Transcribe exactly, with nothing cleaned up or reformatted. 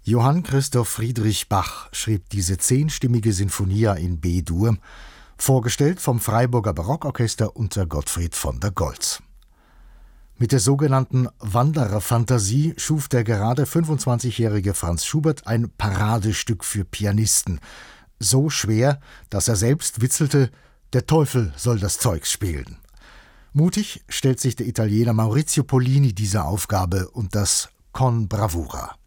Johann Christoph Friedrich Bach schrieb diese zehnstimmige Sinfonia in B-Dur, vorgestellt vom Freiburger Barockorchester unter Gottfried von der Goltz. Mit der sogenannten Wandererfantasie schuf der gerade fünfundzwanzigjährige Franz Schubert ein Paradestück für Pianisten. So schwer, dass er selbst witzelte, der Teufel soll das Zeugs spielen. Mutig stellt sich der Italiener Maurizio Pollini dieser Aufgabe und das con bravura.